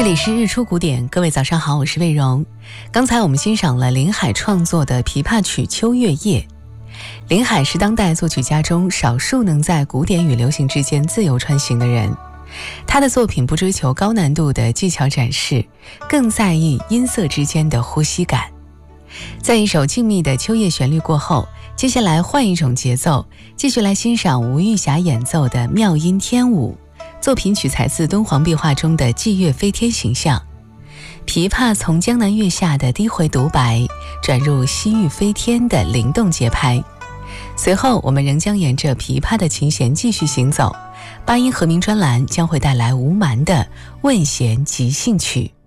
这里是日出古典，各位早上好，我是魏荣。刚才我们欣赏了林海创作的琵琶曲《秋月夜》。林海是当代作曲家中少数能在古典与流行之间自由穿行的人，他的作品不追求高难度的技巧展示，更在意音色之间的呼吸感。在一首静谧的秋夜旋律过后，接下来换一种节奏，继续来欣赏吴玉霞演奏的妙音天舞。作品取材自敦煌壁画中的霁月飞天形象，琵琶从江南月下的低回独白转入西域飞天的灵动节拍。随后我们仍将沿着琵琶的琴弦继续行走，八音和鸣专栏将会带来吴蛮的问弦即兴曲。